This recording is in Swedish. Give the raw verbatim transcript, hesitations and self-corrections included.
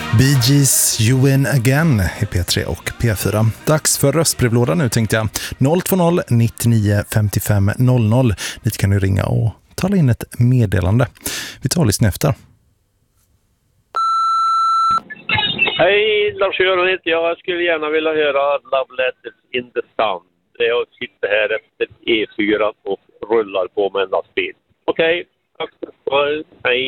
Bee Gees You Win Again i P tre och P fyra. Dags för röstbrevlåda nu, tänkte jag. noll två noll nittionio femtiofem noll noll. Dit kan du ringa och tala in ett meddelande. Vi tar lyssna efter. Hej, Lars-Göran heter jag. Jag skulle gärna vilja höra Love Letters in the Sun. Jag sitter här efter E fyra och rullar på med en lastbil. Okej, tack för det. Hej.